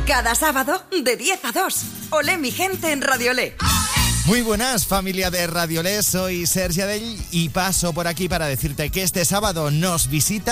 Cada sábado de 10 a 2. Olé mi gente en Radiolé. Muy buenas, familia de Radiolé, soy Sergi Adell y paso por aquí para decirte que este sábado nos visita